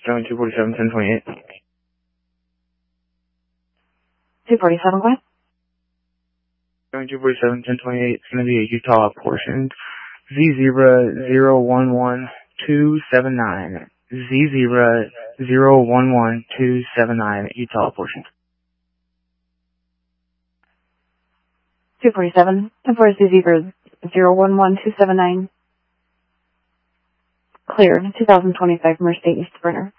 Showing 247, 1028. 247, what? Showing 247, 1028. It's going to be a Utah portion. Z0-011-279. Z0-011-279. Utah portion. 247. 1040 011-279. Cleared. 2025 Mercy East Burner.